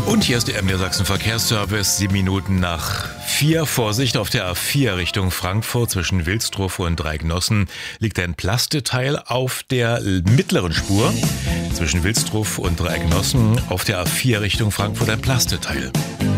Und hier ist der MDR Sachsen Verkehrsservice, 7 Minuten nach 4. Vorsicht, auf der A4 Richtung Frankfurt zwischen Wilsdruff und Dreignossen liegt ein Plasteteil auf der mittleren Spur. Zwischen Wilsdruff und Dreignossen auf der A4 Richtung Frankfurt ein Plasteteil.